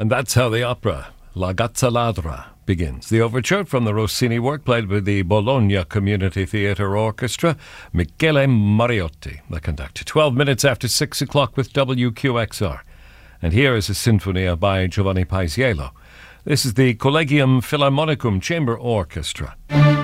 And that's how the opera La Gazza Ladra begins. The overture from the Rossini work, played with the Bologna Community Theatre Orchestra, Michele Mariotti, the conductor. 12 minutes after 6 o'clock with WQXR. And here is a sinfonia by Giovanni Paisiello. This is the Collegium Philharmonicum Chamber Orchestra.